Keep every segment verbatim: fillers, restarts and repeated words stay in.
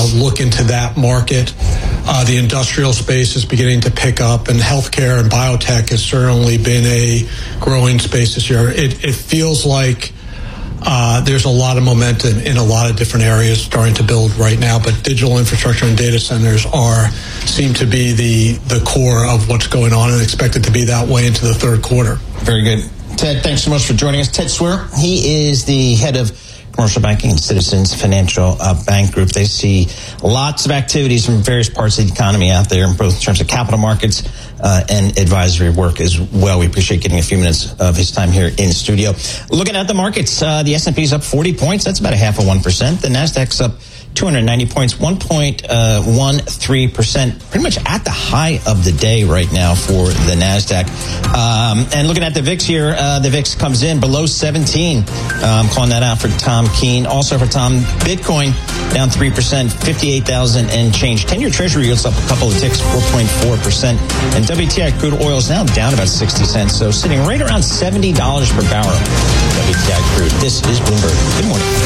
uh, look into that market. Uh, the industrial space is beginning to pick up, and healthcare and biotech has certainly been a growing space this year. It, it feels like uh, there's a lot of momentum in a lot of different areas starting to build right now, but digital infrastructure and data centers are seem to be the, the core of what's going on, and expected to be that way into the third quarter. Very good. Ted, thanks so much for joining us. Ted Swear, he is the head of Commercial Banking and Citizens Financial uh, Bank Group. They see lots of activities from various parts of the economy out there, both in terms of capital markets uh, and advisory work as well. We appreciate getting a few minutes of his time here in studio. Looking at the markets, uh, the S and P is up forty points. That's about a half of one percent. The NASDAQ's up two hundred ninety points, one point one three percent, pretty much at the high of the day right now for the NASDAQ. Um, and looking at the V I X here, uh, the V I X comes in below seventeen. Uh, I'm calling that out for Tom Keene. Also for Tom, Bitcoin down three percent, fifty-eight thousand and change. ten-year Treasury yields up a couple of ticks, four point four percent. And W T I crude oil is now down about sixty cents, so sitting right around seventy dollars per barrel. W T I crude. This is Bloomberg. Good morning.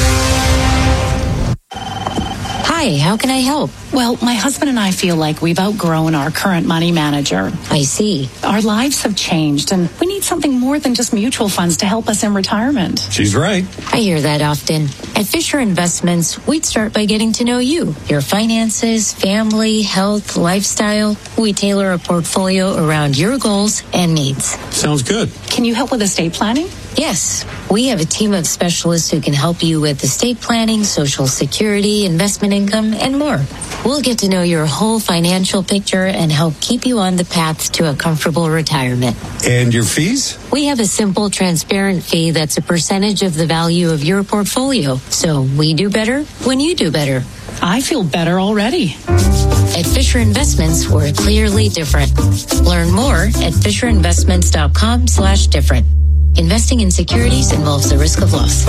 Hi, how can I help? Well, my husband and I feel like we've outgrown our current money manager. I see. Our lives have changed, and we need something more than just mutual funds to help us in retirement. She's right. I hear that often. At Fisher Investments, we'd start by getting to know you, your finances, family, health, lifestyle. We tailor a portfolio around your goals and needs. Sounds good. Can you help with estate planning? Yes, we have a team of specialists who can help you with estate planning, Social Security, investment income, and more. We'll get to know your whole financial picture and help keep you on the path to a comfortable retirement. And your fees? We have a simple, transparent fee that's a percentage of the value of your portfolio. So we do better when you do better. I feel better already. At Fisher Investments, we're clearly different. Learn more at FisherInvestments.com slash different. Investing in securities involves the risk of loss.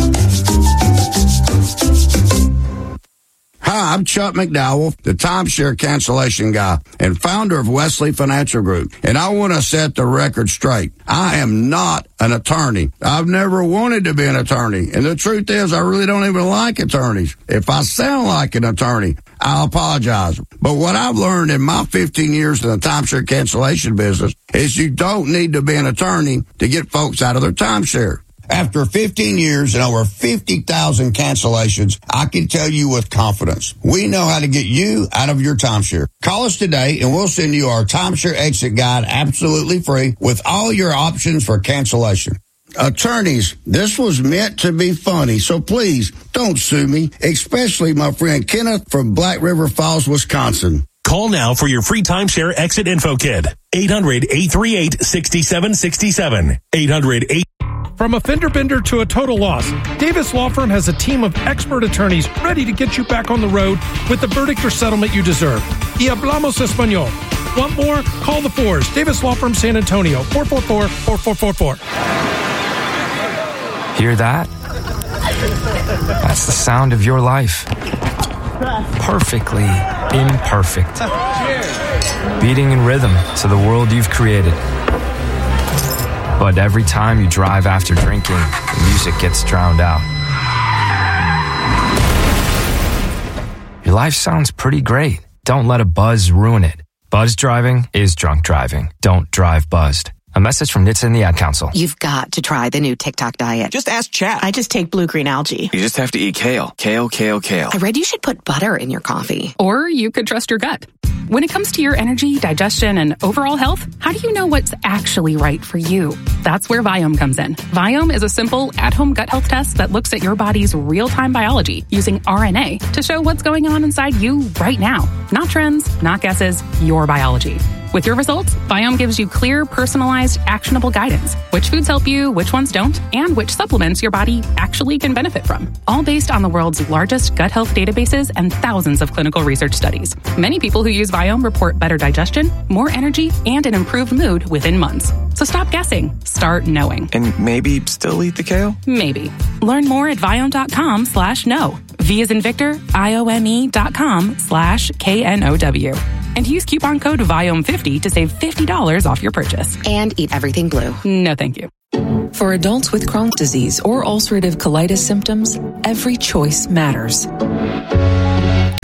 Hi, I'm Chuck McDowell, the timeshare cancellation guy and founder of Wesley Financial Group. And I want to set the record straight. I am not an attorney. I've never wanted to be an attorney. And the truth is, I really don't even like attorneys. If I sound like an attorney, I'll apologize. But what I've learned in my fifteen years in the timeshare cancellation business is you don't need to be an attorney to get folks out of their timeshare. After fifteen years and over fifty thousand cancellations, I can tell you with confidence, we know how to get you out of your timeshare. Call us today and we'll send you our timeshare exit guide absolutely free with all your options for cancellation. Attorneys, this was meant to be funny, so please don't sue me, especially my friend Kenneth from Black River Falls, Wisconsin. Call now for your free timeshare exit info kit. eight hundred, eight three eight, six seven six seven. eight hundred, eight From a fender bender to a total loss, Davis Law Firm has a team of expert attorneys ready to get you back on the road with the verdict or settlement you deserve. Y hablamos español. Want more? Call the fours. Davis Law Firm San Antonio, four four four, four four four four. Hear that? That's the sound of your life. Perfectly imperfect. Beating in rhythm to the world you've created. But every time you drive after drinking, the music gets drowned out. Your life sounds pretty great. Don't let a buzz ruin it. Buzz driving is drunk driving. Don't drive buzzed. A message from N H T S A and the Ad Council. You've got to try the new TikTok diet. Just ask Chat. I just take blue-green algae. You just have to eat kale. Kale, kale, kale. I read you should put butter in your coffee. Or you could trust your gut. When it comes to your energy, digestion, and overall health, how do you know what's actually right for you? That's where Viome comes in. Viome is a simple, at-home gut health test that looks at your body's real-time biology using R N A to show what's going on inside you right now. Not trends, not guesses, your biology. With your results, Viome gives you clear, personalized, actionable guidance. Which foods help you, which ones don't, and which supplements your body actually can benefit from. All based on the world's largest gut health databases and thousands of clinical research studies. Many people who use Viome report better digestion, more energy, and an improved mood within months. So stop guessing. Start knowing. And maybe still eat the kale? Maybe. Learn more at Viome.com slash know. V as in Victor, I-O-M-E dot com slash K N O W. And use coupon code Viome fifty to save fifty dollars off your purchase. And eat everything blue. No, thank you. For adults with Crohn's disease or ulcerative colitis symptoms, every choice matters. From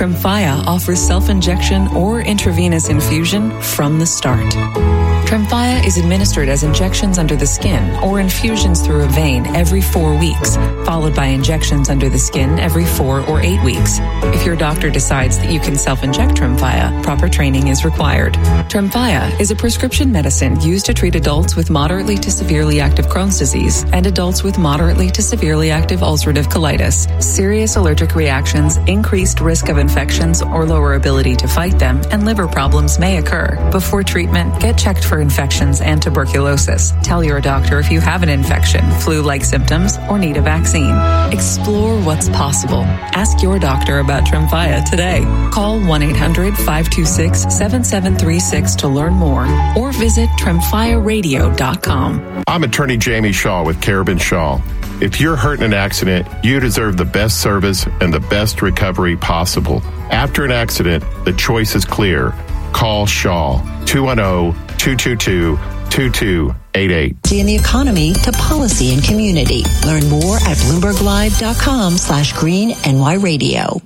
Tremfya offers self-injection or intravenous infusion from the start. Tremfya is administered as injections under the skin or infusions through a vein every four weeks, followed by injections under the skin every four or eight weeks. If your doctor decides that you can self-inject Tremfya, proper training is required. Tremfya is a prescription medicine used to treat adults with moderately to severely active Crohn's disease and adults with moderately to severely active ulcerative colitis. Serious allergic reactions, increased risk of infections or lower ability to fight them, and liver problems may occur. Before treatment, get checked for infections and tuberculosis. Tell your doctor if you have an infection, flu-like symptoms, or need a vaccine. Explore what's possible. Ask your doctor about Tremfya today. Call one eight hundred five two six seven seven three six to learn more or visit tremfya radio dot com. I'm attorney Jamie Shaw with Carabin Shaw. If you're hurt in an accident, you deserve the best service and the best recovery possible. After an accident, the choice is clear. Call Shaw, two one zero, two two two, two two eight eight. In the economy to policy and community. Learn more at bloomberg live dot com slash green N Y radio.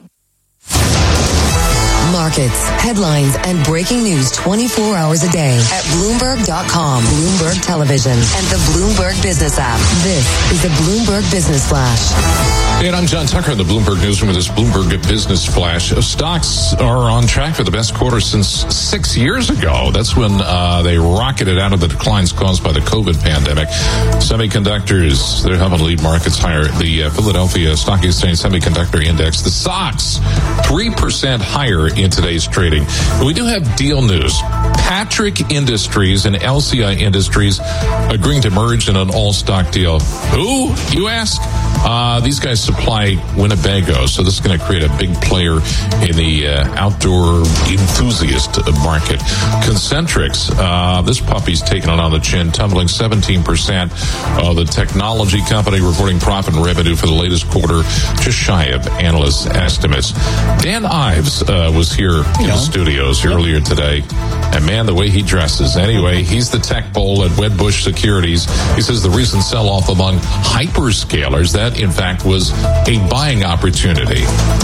Markets, headlines, and breaking news twenty-four hours a day at bloomberg dot com, Bloomberg Television, and the Bloomberg Business app. This is the Bloomberg Business Flash. And I'm John Tucker in the Bloomberg Newsroom with this Bloomberg Business Flash. Stocks are on track for the best quarter since six years ago. That's when uh, they rocketed out of the declines caused by the COVID pandemic. Semiconductors, they're helping lead markets higher. The uh, Philadelphia Stock Exchange Semiconductor Index, the S O X, three percent higher in today's trading. We do have deal news. Patrick Industries and L C I Industries agreeing to merge in an all-stock deal. Who, you ask? Uh, these guys supply Winnebago, so this is going to create a big player in the uh, outdoor enthusiast market. Concentrix, uh, this puppy's taking it on the chin, tumbling seventeen percent. Uh, the technology company reporting profit and revenue for the latest quarter, just shy of analysts' estimates. Dan Ives uh, was here in the studios earlier today, and man, the way he dresses. Anyway, he's the tech bull at Wedbush Securities. He says the recent sell-off among hyperscalers, that in fact was a buying opportunity.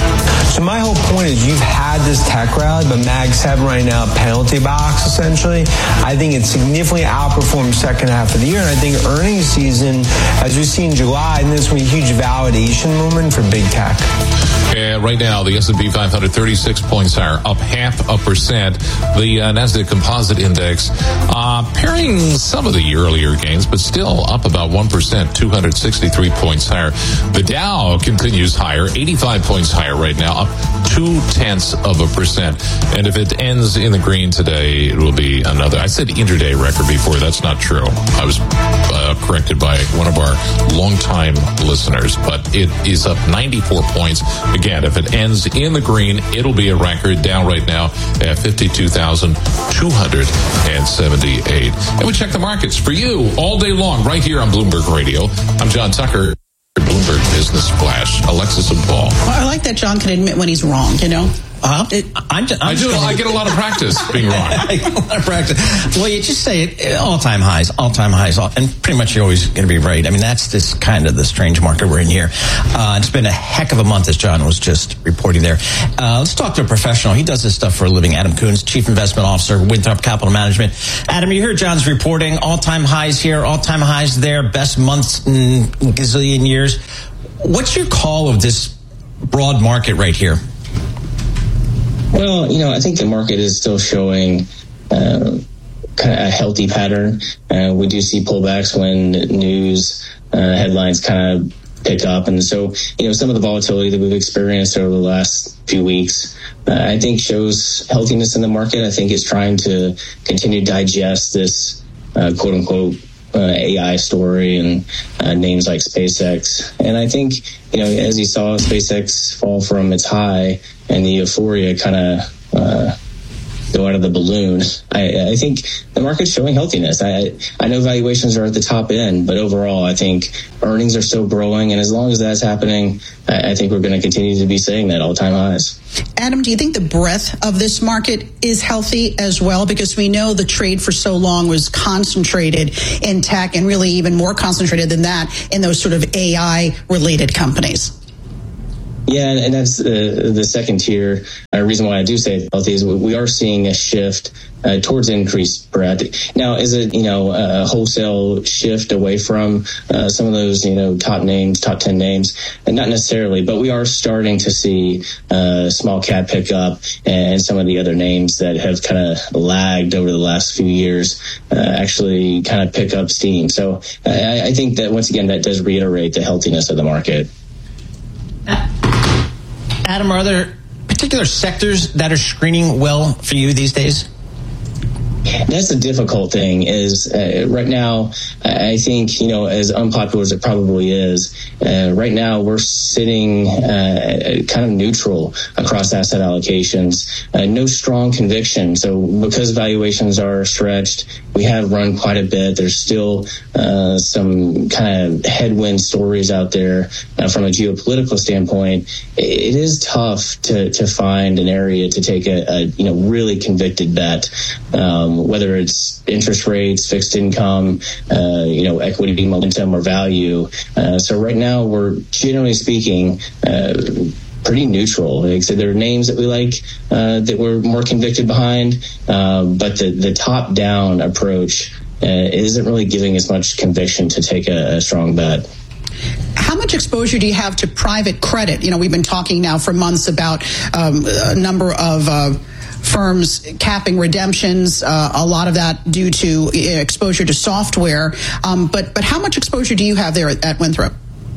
So my whole point is you've had this tech rally, but Mag seven right now, penalty box essentially. I think it significantly outperformed second half of the year, and I think earnings season, as we see in July, and this will be a huge validation moment for big tech. And right now, the S and P five hundred, thirty-six points higher, up half a percent. The uh, Nasdaq Composite Index uh, pairing some of the earlier gains, but still up about one percent, two hundred sixty-three points higher. The Dow continues higher, eighty-five points higher right now, up two-tenths of a percent. And if it ends in the green today, it will be another, I said intraday record before, that's not true. I was uh, corrected by one of our longtime listeners, but it is up ninety-four points. Again, if it ends in the green, it'll be a record, down right now at fifty-two thousand two hundred seventy-eight. And we check the markets for you all day long right here on Bloomberg Radio. I'm John Tucker, Bloomberg Business Flash. Alexis and Paul. Well, I like that John can admit when he's wrong, you know? Uh, it, I'm just, I'm I do. just I get a lot of practice being wrong. I get a lot of practice. Well, you just say it, all-time highs, all-time highs, all, and pretty much you're always going to be right. I mean, that's this kind of the strange market we're in here. Uh, it's been a heck of a month, as John was just reporting there. Uh, let's talk to a professional. He does this stuff for a living. Adam Coons, Chief Investment Officer, Winthrop Capital Management. Adam, you heard John's reporting. All-time highs here, all-time highs there, best months in a gazillion years. What's your call of this broad market right here? Well, you know, I think the market is still showing uh, kind of a healthy pattern. Uh, we do see pullbacks when news uh, headlines kind of pick up. And so, you know, some of the volatility that we've experienced over the last few weeks, uh, I think shows healthiness in the market. I think it's trying to continue to digest this uh, quote unquote Uh, A I story and uh, names like SpaceX. And I think, you know, as you saw SpaceX fall from its high and the euphoria kind of uh, go out of the balloon, I, I think the market's showing healthiness. I, I know valuations are at the top end, but overall, I think earnings are still growing. And as long as that's happening, I, I think we're going to continue to be seeing that all-time highs. Adam, do you think the breadth of this market is healthy as well? Because we know the trade for so long was concentrated in tech and really even more concentrated than that in those sort of A I-related companies. Yeah, and that's the, the second tier. The uh, reason why I do say healthy is we are seeing a shift uh, towards increased breadth. Now, is it, you know, a wholesale shift away from uh, some of those, you know, top names, top ten names? And not necessarily, but we are starting to see uh, small cap pick up and some of the other names that have kind of lagged over the last few years uh, actually kind of pick up steam. So I, I think that, once again, that does reiterate the healthiness of the market. Adam, are there particular sectors that are screening well for you these days? That's the difficult thing is uh, right now, I think, you know, as unpopular as it probably is, uh, right now we're sitting uh, kind of neutral across asset allocations. Uh, no strong conviction. So because valuations are stretched, we have run quite a bit. There's still uh, some kind of headwind stories out there uh, from a geopolitical standpoint. It is tough to, to find an area to take a, a you know, really convicted bet. Um, whether it's interest rates, fixed income, uh, you know, equity, momentum, or value. Uh, so right now, we're generally speaking uh, pretty neutral. Like I said, there are names that we like uh, that we're more convicted behind, uh, but the, the top-down approach uh, isn't really giving as much conviction to take a, a strong bet. How much exposure do you have to private credit? You know, we've been talking now for months about um, a number of uh, firms capping redemptions, uh, a lot of that due to exposure to software. Um, but but how much exposure do you have there at, at Winthrop?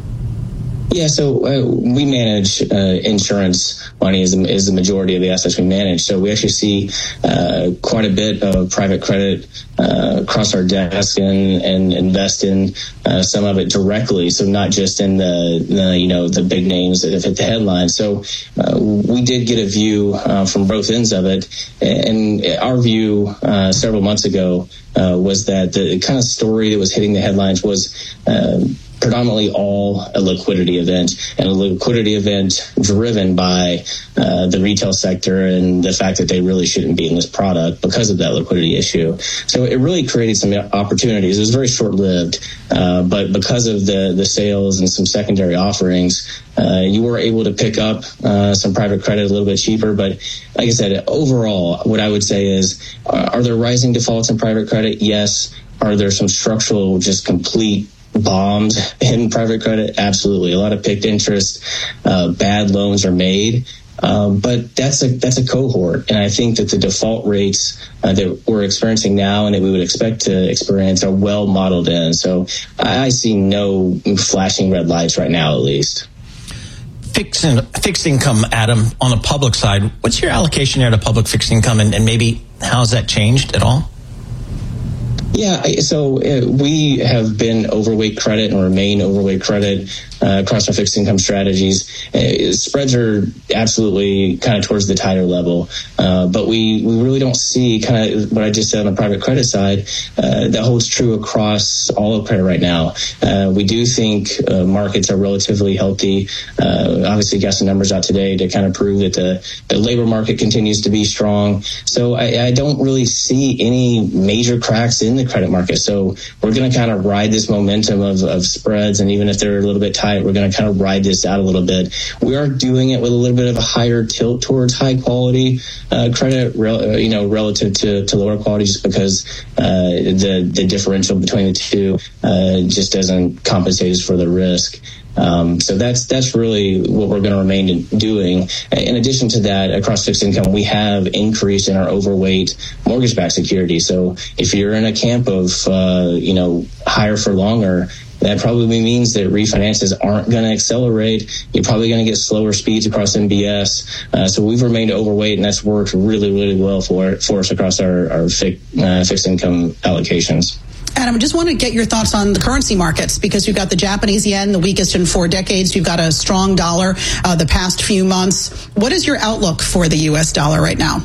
Yeah, so uh, we manage uh, insurance money is, is the majority of the assets we manage. So we actually see uh, quite a bit of private credit uh, across our desk and, and invest in uh, some of it directly. So not just in the, the you know the big names that have hit the headlines. So uh, we did get a view uh, from both ends of it, and our view uh, several months ago uh, was that the kind of story that was hitting the headlines was Uh, predominantly all a liquidity event, and a liquidity event driven by uh, the retail sector and the fact that they really shouldn't be in this product because of that liquidity issue. So it really created some opportunities. It was very short-lived, uh, but because of the, the sales and some secondary offerings, uh, you were able to pick up uh, some private credit a little bit cheaper. But like I said, overall, what I would say is, uh, are there rising defaults in private credit? Yes. Are there some structural, just complete bombs in private credit? Absolutely. A lot of picked interest, uh, bad loans are made. Um, but that's a that's a cohort, and I think that the default rates uh, that we're experiencing now and that we would expect to experience are well modeled in. So I, I see no flashing red lights right now, at least. Fixed, in, fixed income, Adam, on the public side, what's your allocation there to public fixed income, and, and maybe how has that changed at all? Yeah, so uh, we have been overweight credit and remain overweight credit uh, across our fixed income strategies. Uh, spreads are absolutely kind of towards the tighter level, uh, but we, we really don't see kind of what I just said on the private credit side. Uh, that holds true across all of credit right now. Uh, we do think uh, markets are relatively healthy. Uh, obviously, got some numbers out today to kind of prove that the, the labor market continues to be strong. So I, I don't really see any major cracks in the credit market. So we're going to kind of ride this momentum of, of spreads, and even if they're a little bit tight, we're going to kind of ride this out a little bit. We are doing it with a little bit of a higher tilt towards high quality uh, credit, re- you know, relative to, to lower quality, just because uh, the the differential between the two uh, just doesn't compensate us for the risk. Um, so that's that's really what we're going to remain doing. In addition to that, across fixed income, we have increased in our overweight mortgage-backed security. So if you're in a camp of uh, you know higher for longer, that probably means that refinances aren't going to accelerate. You're probably going to get slower speeds across M B S. Uh, so we've remained overweight, and that's worked really, really well for for us across our, our fi- uh, fixed income allocations. Adam, I just want to get your thoughts on the currency markets, because you've got the Japanese yen, the weakest in four decades. You've got a strong dollar uh, the past few months. What is your outlook for the U S dollar right now?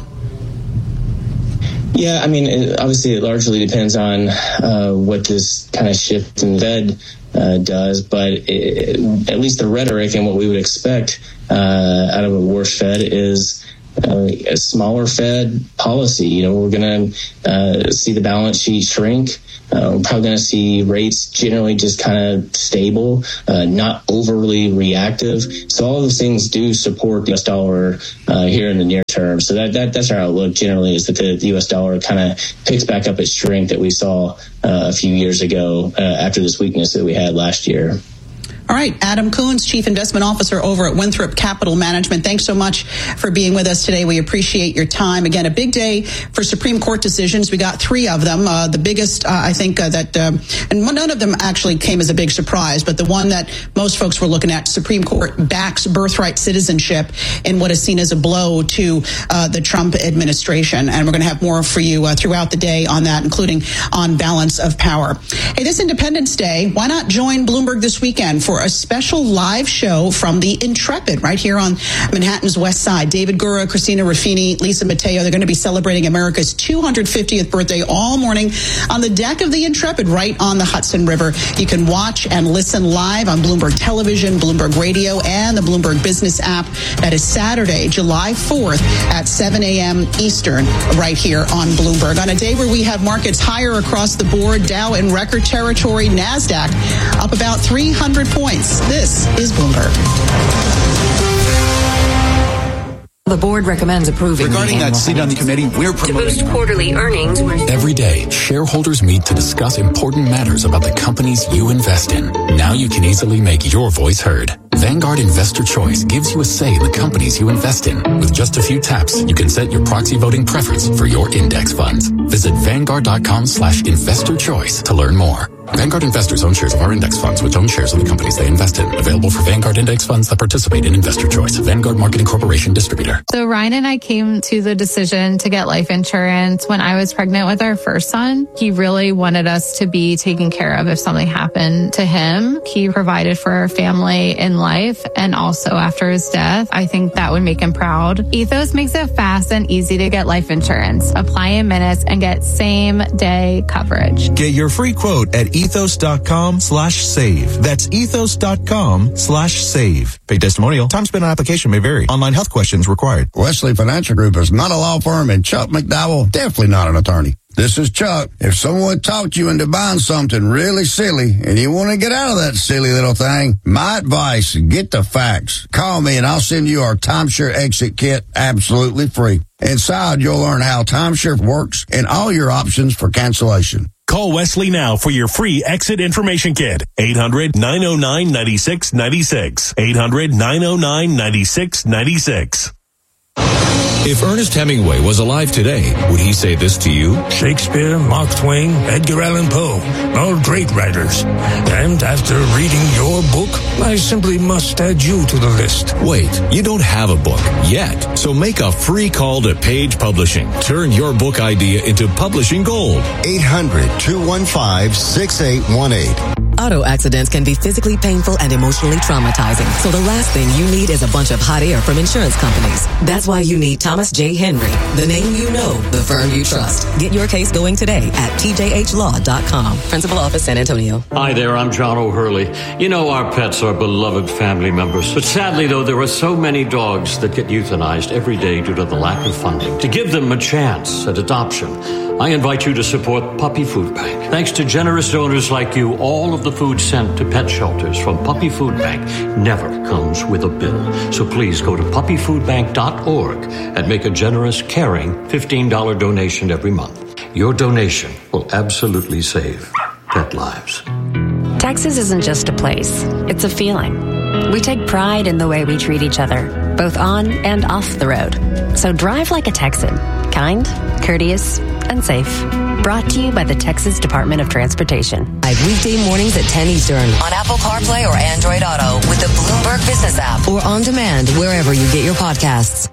Yeah, I mean, it, obviously it largely depends on uh, what this kind of shift in the Fed uh, does, but it, at least the rhetoric and what we would expect uh, out of a worse Fed is uh, a smaller Fed policy. You know, we're going to uh, see the balance sheet shrink. Uh, we're probably going to see rates generally just kind of stable, uh, not overly reactive. So all of those things do support the U S dollar uh, here in the near term. So that, that that's our outlook generally, is that the, the U S dollar kind of picks back up its strength that we saw uh, a few years ago uh, after this weakness that we had last year. All right, Adam Coons, Chief Investment Officer over at Winthrop Capital Management. Thanks so much for being with us today. We appreciate your time. Again, a big day for Supreme Court decisions. We got three of them. Uh, the biggest, uh, I think, uh, that, uh, and none of them actually came as a big surprise, but the one that most folks were looking at, Supreme Court backs birthright citizenship in what is seen as a blow to uh, the Trump administration. And we're going to have more for you uh, throughout the day on that, including on balance of power. Hey, this Independence Day, why not join Bloomberg this weekend for a special live show from the Intrepid right here on Manhattan's West Side. David Gura, Christina Ruffini, Lisa Mateo, they're going to be celebrating America's two hundred fiftieth birthday all morning on the deck of the Intrepid right on the Hudson River. You can watch and listen live on Bloomberg Television, Bloomberg Radio, and the Bloomberg Business app. That is Saturday, July fourth at seven a.m. Eastern right here on Bloomberg. On a day where we have markets higher across the board, Dow in record territory, NASDAQ up about three hundred points. This is Bloomberg. The board recommends approving. Regarding that seat on the committee, we're promoting. To boost quarterly earnings. Every day, shareholders meet to discuss important matters about the companies you invest in. Now you can easily make your voice heard. Vanguard Investor Choice gives you a say in the companies you invest in. With just a few taps, you can set your proxy voting preference for your index funds. Visit Vanguard.com slash investor choice to learn more. Vanguard investors own shares of our index funds, which own shares of the companies they invest in. Available for Vanguard index funds that participate in Investor Choice. Vanguard Marketing Corporation distributor. So Ryan and I came to the decision to get life insurance when I was pregnant with our first son. He really wanted us to be taken care of if something happened to him. He provided for our family in life and also after his death. I think that would make him proud. Ethos makes it fast and easy to get life insurance. Apply in minutes and get same day coverage. Get your free quote at ethos.com slash save. That's ethos.com slash save. Pay testimonial. Time spent on application may vary. Online health questions required. Wesley Financial Group is not a law firm, and Chuck McDowell, definitely not an attorney. This is Chuck. If someone talked you into buying something really silly and you want to get out of that silly little thing, my advice, get the facts. Call me and I'll send you our timeshare exit kit absolutely free. Inside, you'll learn how timeshare works and all your options for cancellation. Call Wesley now for your free exit information kit. eight hundred nine oh nine nine six nine six. eight hundred nine oh nine nine six nine six. If Ernest Hemingway was alive today, would he say this to you? Shakespeare, Mark Twain, Edgar Allan Poe, all great writers. And after reading your book, I simply must add you to the list. Wait, you don't have a book yet. So make a free call to Page Publishing. Turn your book idea into publishing gold. eight hundred two one five six eight one eight. Auto accidents can be physically painful and emotionally traumatizing. So the last thing you need is a bunch of hot air from insurance companies. That's why you need Thomas J. Henry, the name you know, the firm you trust. Get your case going today at T J H law dot com. Principal Office, San Antonio. Hi there, I'm John O'Hurley. You know, our pets are beloved family members. But sadly, though, there are so many dogs that get euthanized every day due to the lack of funding. To give them a chance at adoption, I invite you to support Puppy Food Bank. Thanks to generous donors like you, all of the food sent to pet shelters from Puppy Food Bank never comes with a bill. So please go to puppy food bank dot org and make a generous, caring fifteen dollars donation every month. Your donation will absolutely save pet lives. Texas isn't just a place, it's a feeling. We take pride in the way we treat each other, both on and off the road. So drive like a Texan, kind, courteous, and safe. Brought to you by the Texas Department of Transportation. Live weekday mornings at ten Eastern on Apple CarPlay or Android Auto with the Bloomberg Business app or on demand wherever you get your podcasts.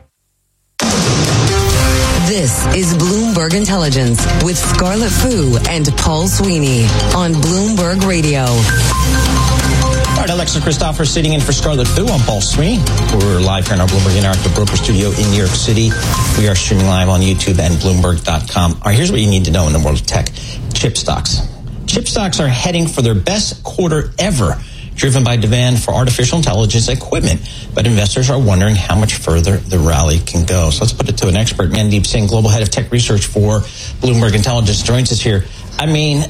This is Bloomberg Intelligence with Scarlett Fu and Paul Sweeney on Bloomberg Radio. All right, Alexa Christopher sitting in for Scarlett Fu. I'm Paul Sweeney. We're live here in our Bloomberg Interactive Broker Studio in New York City. We are streaming live on YouTube and Bloomberg dot com. All right, here's what you need to know in the world of tech. Chip stocks. Chip stocks are heading for their best quarter ever driven by demand for artificial intelligence equipment. But investors are wondering how much further the rally can go. So let's put it to an expert. Mandeep Singh, Global Head of Tech Research for Bloomberg Intelligence, joins us here. I mean,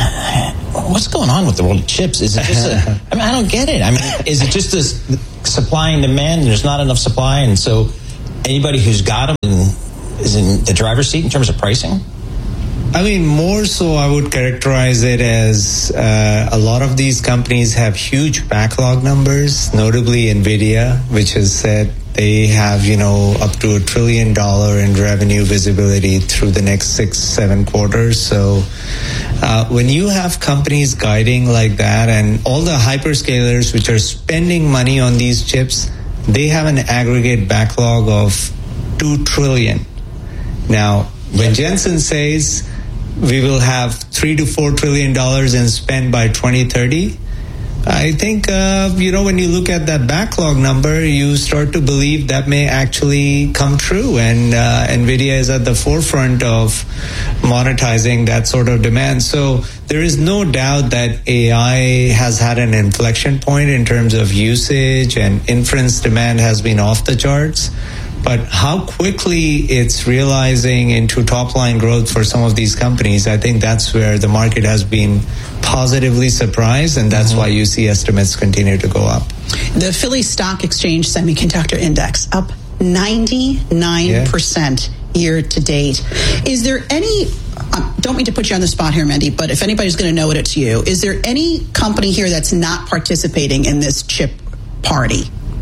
what's going on with the world of chips? Is it just a, I mean, I don't get it. I mean, is it just this supply and demand, and there's not enough supply, and so anybody who's got them is in the driver's seat in terms of pricing? I mean, more so I would characterize it as uh, a lot of these companies have huge backlog numbers, notably NVIDIA, which has said they have, you know, up to a trillion dollar in revenue visibility through the next six, seven quarters. So uh, when you have companies guiding like that, and all the hyperscalers which are spending money on these chips, they have an aggregate backlog of two trillion. Now, when Jensen says we will have three to four trillion dollars in spend by twenty thirty, I think, uh, you know, when you look at that backlog number, you start to believe that may actually come true. And uh, NVIDIA is at the forefront of monetizing that sort of demand. So there is no doubt that A I has had an inflection point in terms of usage, and inference demand has been off the charts. But how quickly it's realizing into top-line growth for some of these companies, I think that's where the market has been positively surprised, and that's mm-hmm. why you see estimates continue to go up. The Philly Stock Exchange Semiconductor Index up ninety-nine percent yeah. year to date. Is there any, I don't mean to put you on the spot here, Mandy, but if anybody's going to know it, it's you. Is there any company here that's not participating in this chip party?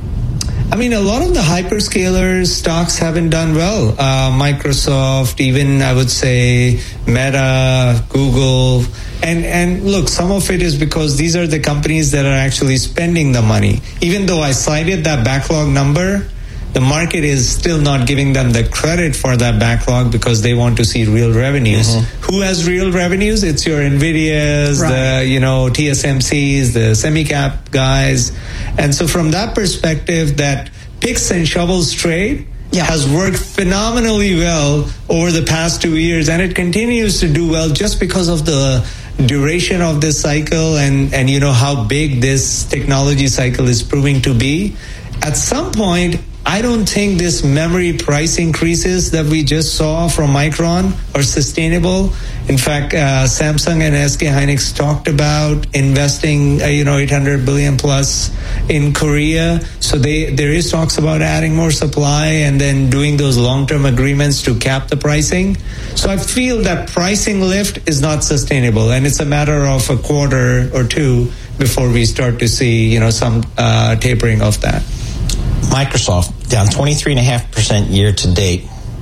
I mean, a lot of the hyperscalers stocks haven't done well. Uh, Microsoft, even I would say Meta, Google. And, and look, some of it is because these are the companies that are actually spending the money. Even though I cited that backlog number, the market is still not giving them the credit for that backlog because they want to see real revenues. Mm-hmm. Who has real revenues? It's your NVIDIAs, right. the, you know, T S M Cs, the semi-cap guys. And so from that perspective, that picks and shovels trade yeah. has worked phenomenally well over the past two years. And it continues to do well just because of the duration of this cycle and, and you know, how big this technology cycle is proving to be. At some point, I don't think this memory price increases that we just saw from Micron are sustainable. In fact, uh, Samsung and S K Hynix talked about investing, uh, you know, eight hundred billion plus in Korea. So they, there is talks about adding more supply and then doing those long-term agreements to cap the pricing. So I feel that pricing lift is not sustainable, and it's a matter of a quarter or two before we start to see, you know, some uh, tapering of that. Microsoft down twenty-three point five percent year to date.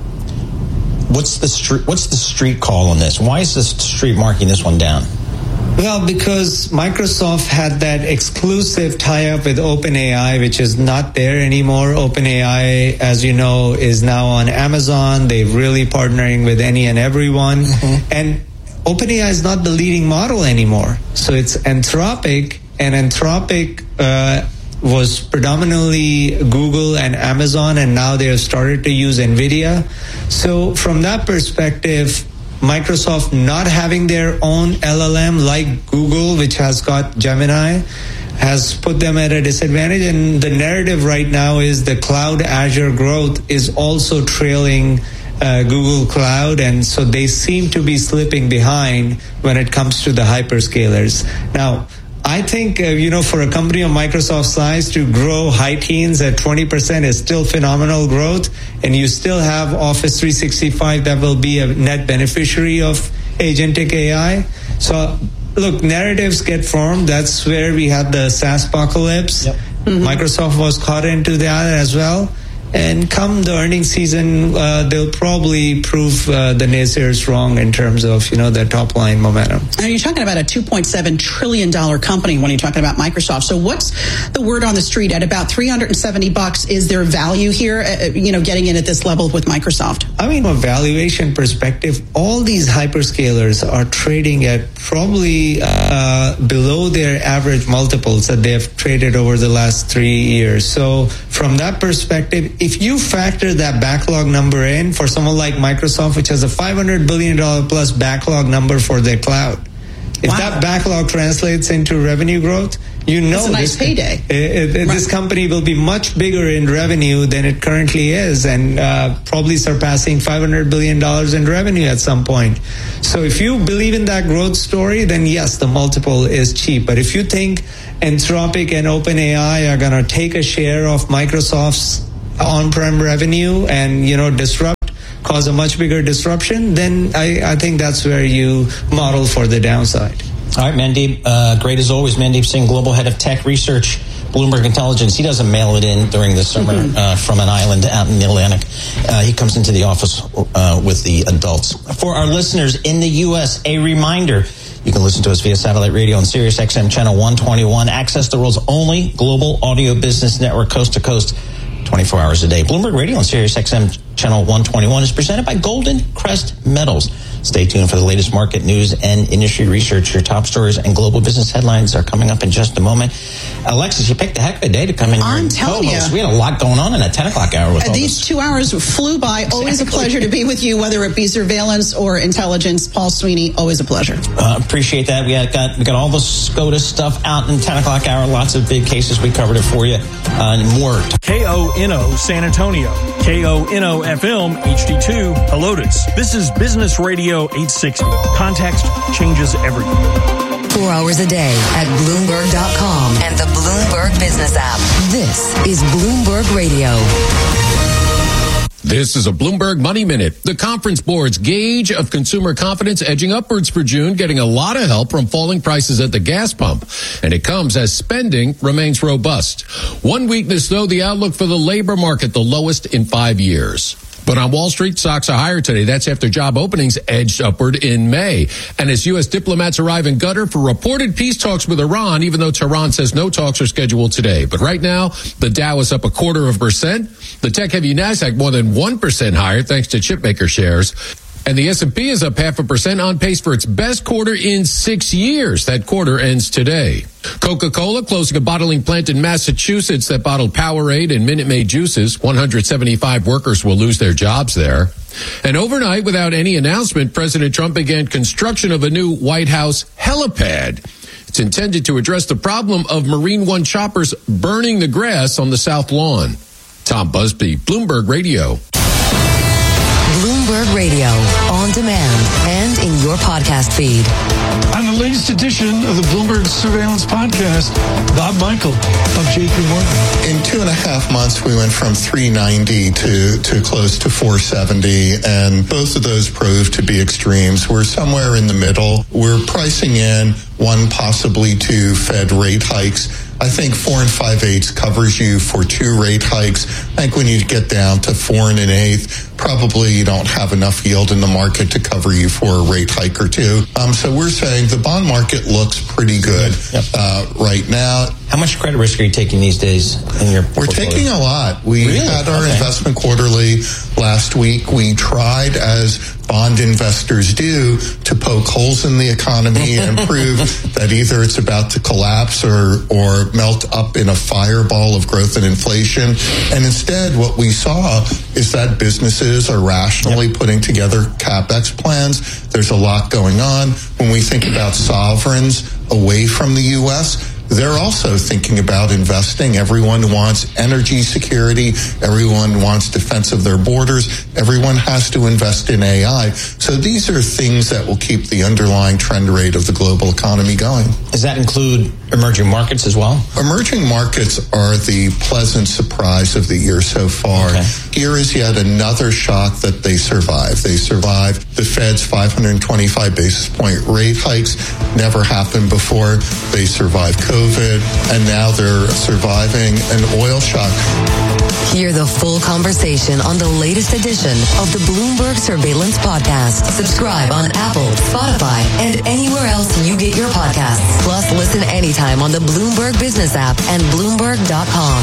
What's the street, what's the street call on this? Why is the street marking this one down? Well, because Microsoft had that exclusive tie-up with OpenAI, which is not there anymore. OpenAI, as you know, is now on Amazon. They're really partnering with any and everyone. Mm-hmm. And OpenAI is not the leading model anymore. So it's Anthropic, and Anthropic uh, was predominantly Google and Amazon, and now they have started to use NVIDIA. So from that perspective, Microsoft not having their own L L M like Google, which has got Gemini, has put them at a disadvantage. And the narrative right now is the cloud Azure growth is also trailing uh, Google Cloud, and so they seem to be slipping behind when it comes to the hyperscalers. Now, I think, uh, you know, for a company of Microsoft's size to grow high teens at twenty percent is still phenomenal growth, and you still have Office three sixty-five that will be a net beneficiary of agentic A I. So, look, narratives get formed. That's where we had the SaaS apocalypse. Yep. Mm-hmm. Microsoft was caught into that as well. And come the earnings season, uh, they'll probably prove uh, the naysayers wrong in terms of, you know, their top line momentum. Now, you're talking about a two point seven trillion dollars company when you're talking about Microsoft. So what's the word on the street? At about three hundred seventy bucks, is there value here, uh, you know, getting in at this level with Microsoft? I mean, from a valuation perspective, all these hyperscalers are trading at probably uh, below their average multiples that they have traded over the last three years. So from that perspective, if you factor that backlog number in for someone like Microsoft, which has a five hundred billion dollars plus backlog number for their cloud, If wow. that backlog translates into revenue growth, you know it's a nice this, payday. It, it, right. This company will be much bigger in revenue than it currently is, and uh, probably surpassing five hundred billion dollars in revenue at some point. So if you believe in that growth story, then yes, the multiple is cheap. But if you think Anthropic and OpenAI are going to take a share of Microsoft's on-prem revenue and, you know, disrupt, cause a much bigger disruption, then I, I think that's where you model for the downside. All right, Mandeep, uh, great as always. Mandeep Singh, Global Head of Tech Research, Bloomberg Intelligence. He doesn't mail it in during the summer mm-hmm. uh, from an island out in the Atlantic. Uh, he comes into the office uh, with the adults. For our listeners in the U S, a reminder, you can listen to us via satellite radio on Sirius X M Channel one twenty-one. Access the world's only global audio business network, coast to coast, twenty-four hours a day. Bloomberg Radio on Sirius X M Channel one twenty-one is presented by Golden Crest Metals. Stay tuned for the latest market news and industry research. Your top stories and global business headlines are coming up in just a moment. Alexis, you picked a heck of a day to come in. I'm telling you. We had a lot going on in that ten o'clock hour with all These this. two hours flew by. Exactly. Always a pleasure to be with you, whether it be surveillance or intelligence. Paul Sweeney, always a pleasure. Uh, appreciate that. We had, got we got all the SCOTUS stuff out in ten o'clock hour. Lots of big cases. We covered it for you. Uh, and more. K O N O San Antonio. K O N O F M H D two Helotes. This is Business Radio eight sixty. Context changes everything. Four hours a day at Bloomberg dot com and the Bloomberg Business app. This is Bloomberg Radio. This is a Bloomberg Money Minute. The Conference Board's gauge of consumer confidence edging upwards for June, getting a lot of help from falling prices at the gas pump. And it comes as spending remains robust. One weakness, though, the outlook for the labor market, the lowest in five years. But on Wall Street, stocks are higher today. That's after job openings edged upward in May. And as U S diplomats arrive in Qatar for reported peace talks with Iran, even though Tehran says no talks are scheduled today. But right now, the Dow is up a quarter of a percent. The tech-heavy NASDAQ more than one percent higher thanks to chipmaker shares. And the S and P is up half a percent on pace for its best quarter in six years. That quarter ends today. Coca-Cola closing a bottling plant in Massachusetts that bottled Powerade and Minute Maid juices. one hundred seventy-five workers will lose their jobs there. And overnight, without any announcement, President Trump began construction of a new White House helipad. It's intended to address the problem of Marine One choppers burning the grass on the South Lawn. Tom Busby, Bloomberg Radio. Bloomberg Radio, on demand and in your podcast feed. On the latest edition of the Bloomberg Surveillance Podcast, Bob Michael of J P Morgan. In two and a half months, we went from three ninety to, to close to four seventy, and both of those proved to be extremes. We're somewhere in the middle. We're pricing in one, possibly two Fed rate hikes. I think four and five eighths covers you for two rate hikes. I think when you get down to four and an eighth, probably you don't have enough yield in the market to cover you for a rate hike or two. Um, so we're saying the bond market looks pretty good yep. uh, right now. How much credit risk are you taking these days in your We're portfolio? taking a lot. We really? had our okay. investment quarterly last week. We tried, as bond investors do, to poke holes in the economy and prove that either it's about to collapse or, or melt up in a fireball of growth and inflation. And instead, what we saw is that businesses are rationally yep. putting together CapEx plans. There's a lot going on. When we think about sovereigns away from the U S, they're also thinking about investing. Everyone wants energy security. Everyone wants defense of their borders. Everyone has to invest in A I. So these are things that will keep the underlying trend rate of the global economy going. Does that include emerging markets as well? Emerging markets are the pleasant surprise of the year so far. Okay. Here is yet another shock that they survived. They survived the Fed's five hundred twenty-five basis point rate hikes. Never happened before. They survived COVID, and now they're surviving an oil shock. Hear the full conversation on the latest edition of the Bloomberg Surveillance Podcast. Subscribe on Apple, Spotify, and anywhere else you get your podcasts. Plus, listen anytime on the Bloomberg Business app and Bloomberg dot com.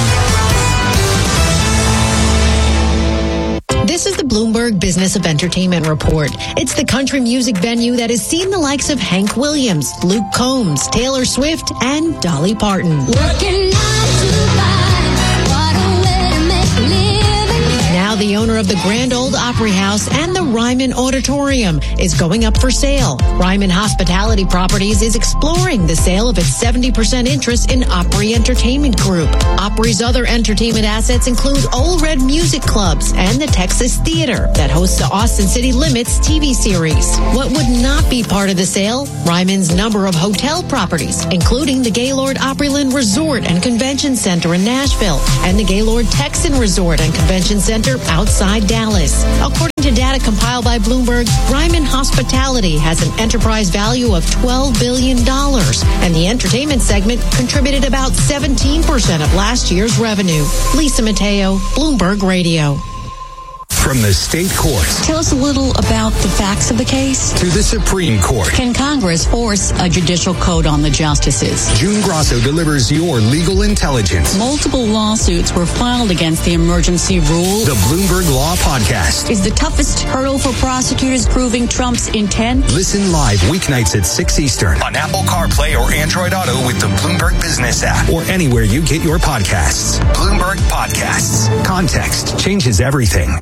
This is the Bloomberg Business of Entertainment Report. It's the country music venue that has seen the likes of Hank Williams, Luke Combs, Taylor Swift, and Dolly Parton. Working nine to five, what a way to make a living. Now the owner of the Grand Ole Opry House and the Ryman Auditorium, is going up for sale. Ryman Hospitality Properties is exploring the sale of its seventy percent interest in Opry Entertainment Group. Opry's other entertainment assets include Old Red Music Clubs and the Texas Theater that hosts the Austin City Limits T V series. What would not be part of the sale? Ryman's number of hotel properties, including the Gaylord Opryland Resort and Convention Center in Nashville and the Gaylord Texan Resort and Convention Center outside Dallas. According to data compiled by Bloomberg, Ryman Hospitality has an enterprise value of twelve billion dollars, and the entertainment segment contributed about seventeen percent of last year's revenue. Lisa Mateo, Bloomberg Radio. From the state courts. Tell us a little about the facts of the case. To the Supreme Court. Can Congress force a judicial code on the justices? June Grosso delivers your legal intelligence. Multiple lawsuits were filed against the emergency rule. The Bloomberg Law Podcast. Is the toughest hurdle for prosecutors proving Trump's intent? Listen live weeknights at six Eastern on Apple CarPlay or Android Auto with the Bloomberg Business app or anywhere you get your podcasts. Bloomberg Podcasts. Context changes everything.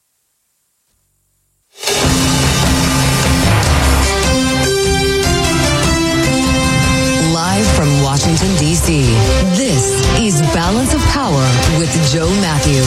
Live from Washington, D C, this is Balance of Power with Joe Matthew.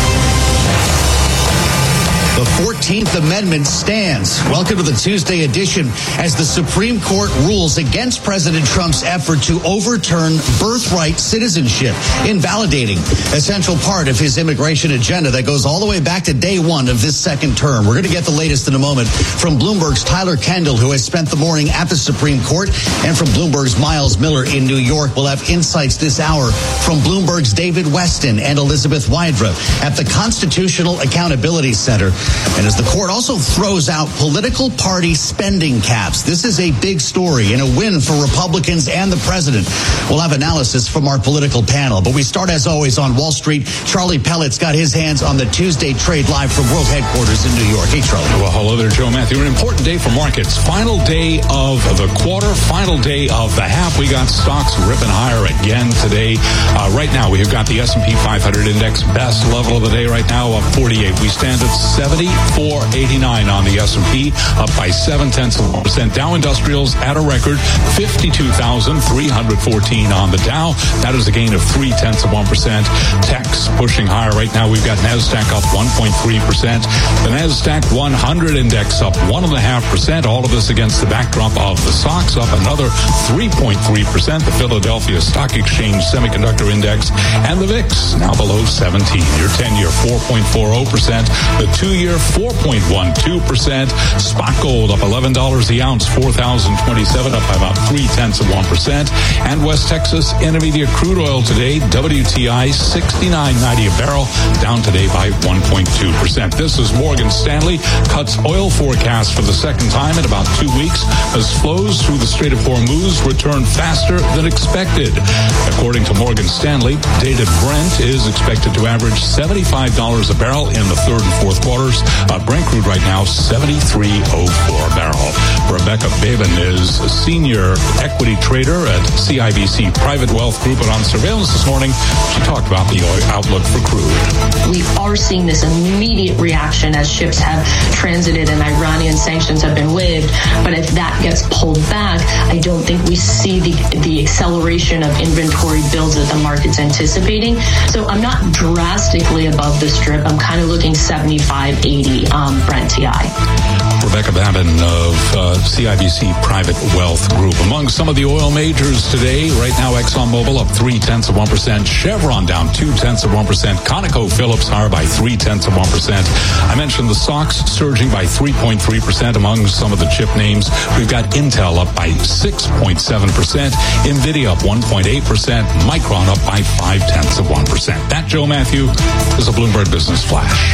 The fourteenth Amendment stands. Welcome to the Tuesday edition as the Supreme Court rules against President Trump's effort to overturn birthright citizenship, invalidating a central part of his immigration agenda that goes all the way back to day one of this second term. We're going to get the latest in a moment from Bloomberg's Tyler Kendall, who has spent the morning at the Supreme Court, and from Bloomberg's Miles Miller in New York. We'll have insights this hour from Bloomberg's David Weston and Elizabeth Wydra at the Constitutional Accountability Center. And as the court also throws out political party spending caps, this is a big story and a win for Republicans and the president. We'll have analysis from our political panel. But we start, as always, on Wall Street. Charlie Pellett's got his hands on the Tuesday trade live from World Headquarters in New York. Hey, Charlie. Well, hello there, Joe Matthew. An important day for markets. Final day of the quarter, final day of the half. We got stocks ripping higher again today. Uh, right now, we have got the S and P five hundred index, best level of the day right now, up forty-eight. We stand at seventy-four eighty-nine on the S and P, up by seven tenths of one percent. Dow Industrials at a record fifty-two thousand three hundred fourteen on the Dow. That is a gain of three tenths of one percent. Techs pushing higher right now. We've got NASDAQ up one point three percent. The NASDAQ one hundred index up one point five percent. All of this against the backdrop of the stocks up another three point three percent. The Philadelphia Stock Exchange Semiconductor Index and the V I X now below seventeen. Your ten-year four point four zero percent. The two-year four point one two percent. Spot gold up eleven dollars the ounce, four thousand twenty-seven, up by about three tenths of one percent. And West Texas Intermediate crude oil today, W T I sixty-nine ninety a barrel, down today by one point two percent. This is Morgan Stanley cuts oil forecast for the second time in about two weeks as flows through the Strait of Hormuz return faster than expected. According to Morgan Stanley, dated Brent is expected to average seventy-five dollars a barrel in the third and fourth quarters. Uh, Brent crude right now, seventy-three oh four a barrel. Rebecca Babin is a senior equity trader at C I B C Private Wealth Group, and on surveillance this morning, she talked about the outlook for crude. We are seeing this immediate reaction as ships have transited and Iranian sanctions have been waived. But if that gets pulled back, I don't think we see the, the acceleration of inventory builds that the market's anticipating. So I'm not drastically above the strip. I'm kind of looking seventy-five eighty um, Brent T I. Rebecca Babin of uh, C I B C Private Wealth Group. Among some of the oil majors today, right now ExxonMobil up three tenths of one percent. Chevron down two tenths of one percent. ConocoPhillips higher by three tenths of one percent. I mentioned the stocks surging by three point three percent among some of the chip names. We've got Intel up by six point seven percent. Nvidia up one point eight percent. Micron up by five tenths of one percent. That, Joe Matthew, is a Bloomberg Business Flash.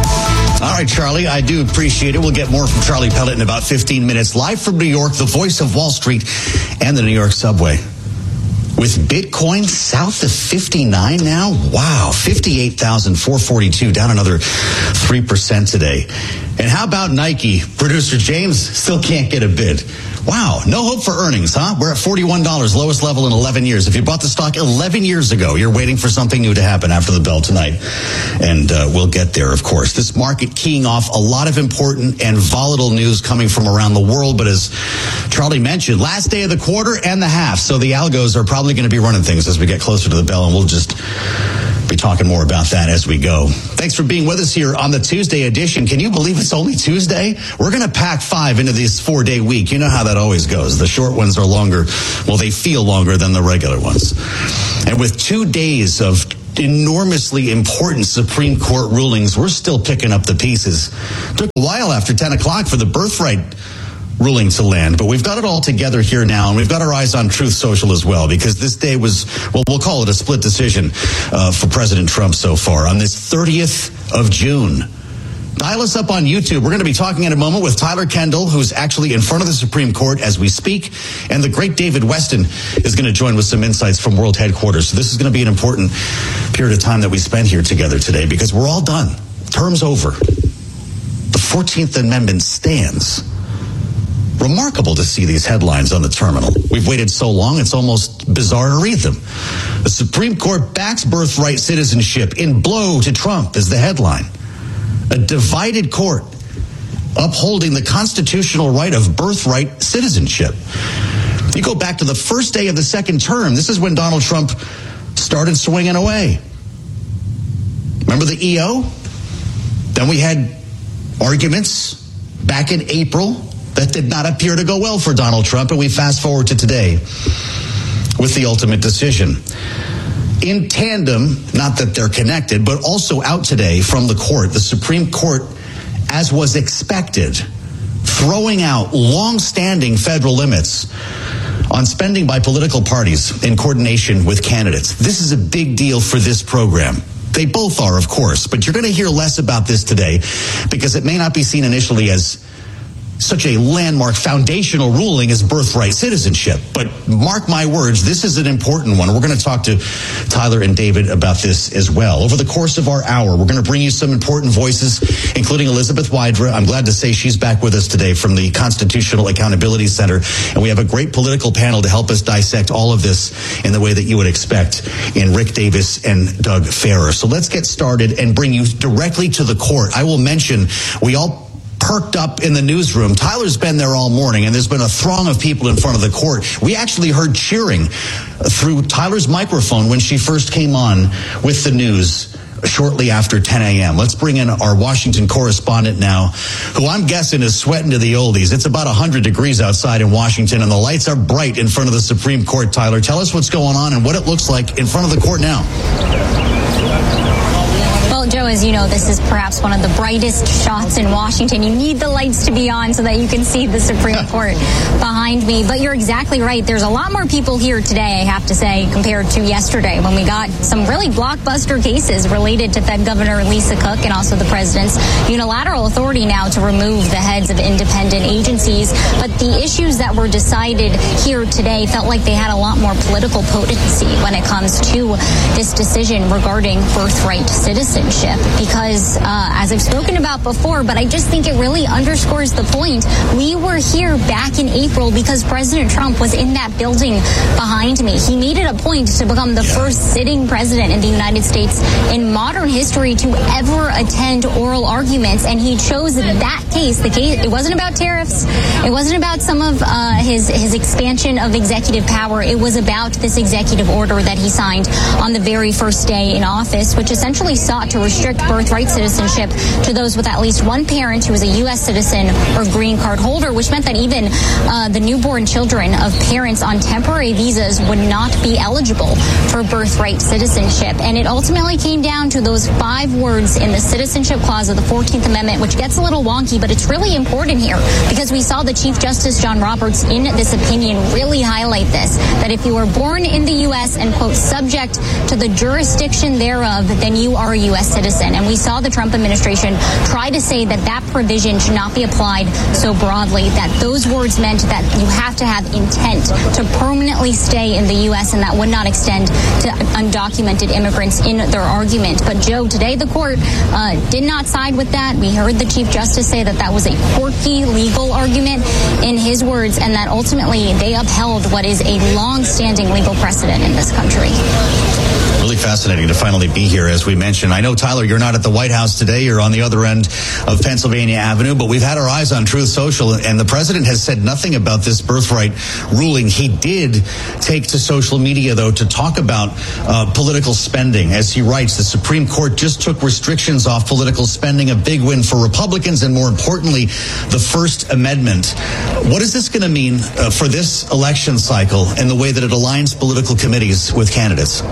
All right, Charlie, I do appreciate it. We'll get more from Charlie Pellet in about fifteen minutes. Live from New York, the voice of Wall Street and the New York subway. With Bitcoin south of fifty-nine now? Wow, fifty-eight thousand four hundred forty-two, down another three percent today. And how about Nike? Producer James still can't get a bid. Wow, no hope for earnings, huh? We're at forty-one dollars, lowest level in eleven years. If you bought the stock eleven years ago, you're waiting for something new to happen after the bell tonight. And uh, we'll get there, of course. This market keying off a lot of important and volatile news coming from around the world. But as Charlie mentioned, last day of the quarter and the half. So the algos are probably going to be running things as we get closer to the bell. And we'll just be talking more about that as we go. Thanks for being with us here on the Tuesday edition. Can you believe it's only Tuesday? We're going to pack five into this four-day week. You know how that always goes. The short ones are longer. Well, they feel longer than the regular ones. And with two days of enormously important Supreme Court rulings, we're still picking up the pieces. Took a while after ten o'clock for the birthright ruling to land, but we've got it all together here now, and we've got our eyes on Truth Social as well, because this day was, well, we'll call it a split decision uh, for President Trump so far on this thirtieth of June. Dial us up on YouTube. We're going to be talking in a moment with Tyler Kendall, who's actually in front of the Supreme Court as we speak, and the great David Weston is going to join with some insights from World Headquarters. So this is going to be an important period of time that we spend here together today, because we're all done. Term's over. The fourteenth Amendment stands. Remarkable to see these headlines on the terminal. We've waited so long, it's almost bizarre to read them. The Supreme Court backs birthright citizenship in blow to Trump is the headline. A divided court upholding the constitutional right of birthright citizenship. You go back to the first day of the second term. This is when Donald Trump started swinging away. Remember the E O? Then we had arguments back in April that did not appear to go well for Donald Trump, and we fast forward to today with the ultimate decision. In tandem, not that they're connected, but also out today from the court, the Supreme Court, as was expected, throwing out long-standing federal limits on spending by political parties in coordination with candidates. This is a big deal for this program. They both are, of course, but you're going to hear less about this today because it may not be seen initially as such a landmark foundational ruling as birthright citizenship. But mark my words, this is an important one. We're going to talk to Tyler and David about this as well. Over the course of our hour, we're going to bring you some important voices, including Elizabeth Wydra. I'm glad to say she's back with us today from the Constitutional Accountability Center. And we have a great political panel to help us dissect all of this in the way that you would expect in Rick Davis and Doug Farrer. So let's get started and bring you directly to the court. I will mention we all perked up in the newsroom. Tyler's been there all morning, and there's been a throng of people in front of the court. We actually heard cheering through Tyler's microphone when she first came on with the news shortly after ten a.m. Let's bring in our Washington correspondent now, who I'm guessing is sweating to the oldies. It's about one hundred degrees outside in Washington, and the lights are bright in front of the Supreme Court. Tyler, tell us what's going on and what it looks like in front of the court now. Well, Joe, as you know, this is perhaps one of the brightest shots in Washington. You need the lights to be on so that you can see the Supreme Court behind me. But you're exactly right. There's a lot more people here today, I have to say, compared to yesterday when we got some really blockbuster cases related to Fed Governor Lisa Cook and also the president's unilateral authority now to remove the heads of independent agencies. But the issues that were decided here today felt like they had a lot more political potency when it comes to this decision regarding birthright citizenship. Because, uh, as I've spoken about before, but I just think it really underscores the point. We were here back in April because President Trump was in that building behind me. He made it a point to become the yeah. first sitting president in the United States in modern history to ever attend oral arguments, and he chose that case. The case, it wasn't about tariffs. It wasn't about some of uh, his, his expansion of executive power. It was about this executive order that he signed on the very first day in office, which essentially sought to restrict birthright citizenship to those with at least one parent who is a U S citizen or green card holder, which meant that even uh, the newborn children of parents on temporary visas would not be eligible for birthright citizenship. And it ultimately came down to those five words in the Citizenship Clause of the fourteenth Amendment, which gets a little wonky, but it's really important here because we saw the Chief Justice John Roberts in this opinion really highlight this, that if you are born in the U S and, quote, subject to the jurisdiction thereof, then you are a U S citizen. And we saw the Trump administration try to say that that provision should not be applied so broadly, that those words meant that you have to have intent to permanently stay in the U S, and that would not extend to undocumented immigrants in their argument. But, Joe, today the court uh, did not side with that. We heard the Chief Justice say that that was a quirky legal argument in his words, and that ultimately they upheld what is a long-standing legal precedent in this country. Really fascinating to finally be here, as we mentioned. I know, Tyler, you're not at the White House today. You're on the other end of Pennsylvania Avenue, but we've had our eyes on Truth Social, and the president has said nothing about this birthright ruling. He did take to social media, though, to talk about uh, political spending. As he writes, the Supreme Court just took restrictions off political spending, a big win for Republicans, and more importantly, the First Amendment. What is this going to mean uh, for this election cycle and the way that it aligns political committees with candidates?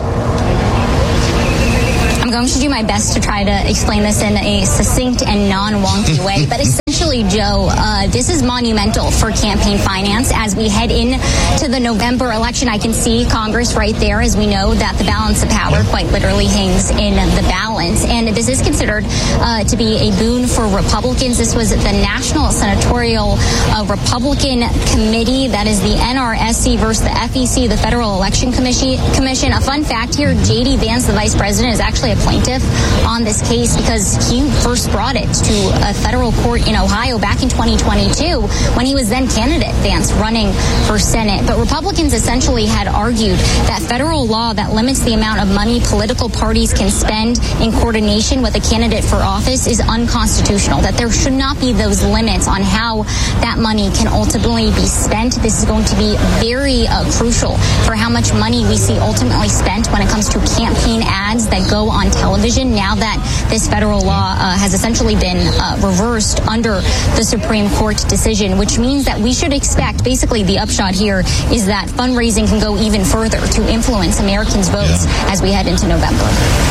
I'm going to do my best to try to explain this in a succinct and non-wonky way, but essentially, Joe, uh, this is monumental for campaign finance. As we head into the November election, I can see Congress right there, as we know that the balance of power quite literally hangs in the balance. And this is considered uh, to be a boon for Republicans. This was the National Senatorial uh, Republican Committee, that is the N R S C versus the F E C, the Federal Election Commission. A fun fact here, J D Vance, the vice president, is actually a plaintiff on this case because he first brought it to a federal court in Ohio back in twenty twenty-two when he was then candidate Vance running for Senate. But Republicans essentially had argued that federal law that limits the amount of money political parties can spend in coordination with a candidate for office is unconstitutional, that there should not be those limits on how that money can ultimately be spent. This is going to be very uh, crucial for how much money we see ultimately spent when it comes to campaign ads that go on television, now that this federal law uh, has essentially been uh, reversed under the Supreme Court decision, which means that we should expect, basically the upshot here is that fundraising can go even further to influence Americans' votes yeah. as we head into November.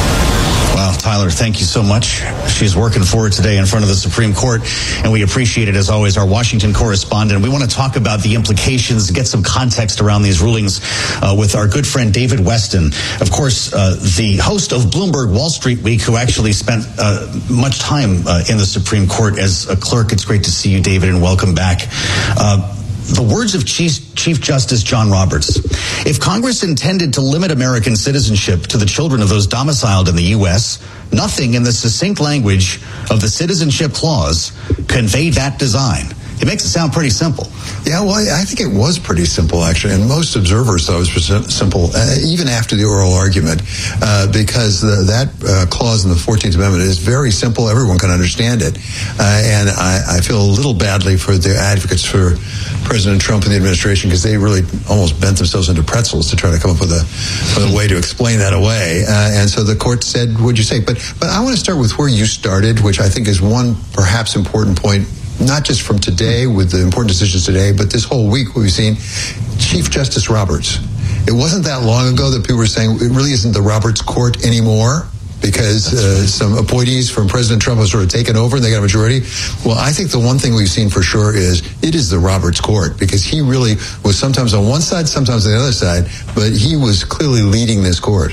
Wow, Tyler, thank you so much. She's working for it today in front of the Supreme Court, and we appreciate it, as always, our Washington correspondent. We want to talk about the implications, get some context around these rulings uh, with our good friend David Westin, of course, uh, the host of Bloomberg Wall Street Week, who actually spent uh, much time uh, in the Supreme Court as a clerk. It's great to see you, David, and welcome back. Uh, The words of Chief, Chief Justice John Roberts: if Congress intended to limit American citizenship to the children of those domiciled in the U S, nothing in the succinct language of the Citizenship Clause conveyed that design. It makes it sound pretty simple. Yeah, well, I think it was pretty simple, actually. And most observers thought it was simple, uh, even after the oral argument, uh, because the, that uh, clause in the fourteenth Amendment is very simple. Everyone can understand it. Uh, and I, I feel a little badly for the advocates for President Trump and the administration, because they really almost bent themselves into pretzels to try to come up with a, with a way to explain that away. Uh, and so the court said, what'd you say? But, but I want to start with where you started, which I think is one perhaps important point, not just from today with the important decisions today, but this whole week we've seen Chief Justice Roberts. It wasn't that long ago that people were saying it really isn't the Roberts Court anymore, because uh, some appointees from President Trump have sort of taken over and they got a majority. Well, I think the one thing we've seen for sure is it is the Roberts Court, because he really was sometimes on one side, sometimes on the other side, but he was clearly leading this court.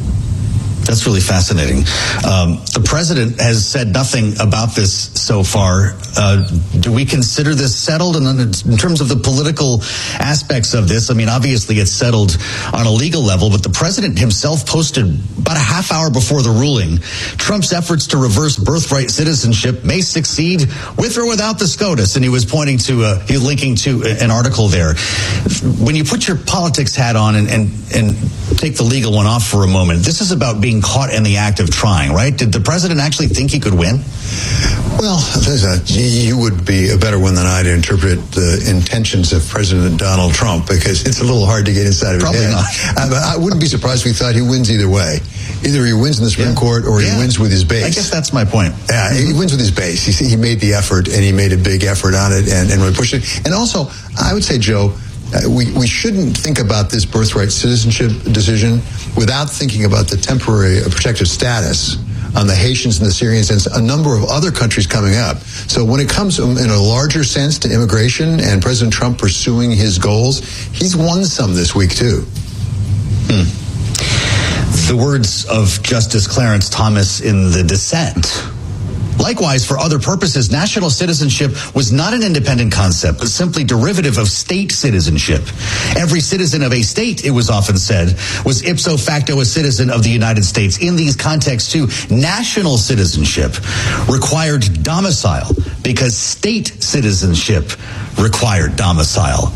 That's really fascinating. Um, the president has said nothing about this so far. Uh, do we consider this settled? And then in terms of the political aspects of this, I mean, obviously it's settled on a legal level, but the president himself posted about a half hour before the ruling, Trump's efforts to reverse birthright citizenship may succeed with or without the SCOTUS. And he was pointing to, uh, he was linking to an article there. When you put your politics hat on and, and, and take the legal one off for a moment, this is about being caught in the act of trying, right? Did the president actually think he could win? Well, you would be a better one than I to interpret the intentions of President Donald Trump, because it's a little hard to get inside of his head. Probably not. I wouldn't be surprised if we thought he wins either way. Either he wins in the Supreme yeah. Court or yeah. he wins with his base. I guess that's my point. Yeah, mm-hmm. he wins with his base. He, he made the effort, and he made a big effort on it and, and really pushed it. And also, I would say, Joe, Uh, we, we shouldn't think about this birthright citizenship decision without thinking about the temporary protective status on the Haitians and the Syrians and a number of other countries coming up. So when it comes in a larger sense to immigration and President Trump pursuing his goals, he's won some this week too. Hmm. The words of Justice Clarence Thomas in the dissent. Likewise, for other purposes, national citizenship was not an independent concept, but simply derivative of state citizenship. Every citizen of a state, it was often said, was ipso facto a citizen of the United States. In these contexts, too, national citizenship required domicile because state citizenship required domicile.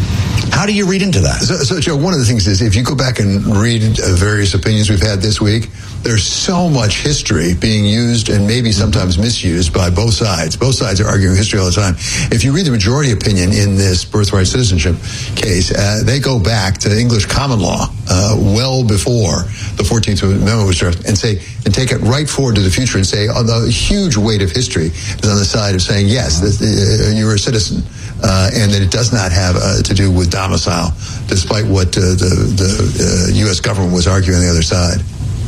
How do you read into that? So, so, Joe, one of the things is if you go back and read uh, various opinions we've had this week, there's so much history being used and maybe sometimes misused by both sides. Both sides are arguing history all the time. If you read the majority opinion in this birthright citizenship case, uh, they go back to English common law uh, well before the fourteenth Amendment was drafted and say and take it right forward to the future and say oh, the huge weight of history is on the side of saying yes, this, uh, you're a citizen. Uh, and that it does not have uh, to do with domicile, despite what uh, the, the uh, U S government was arguing on the other side.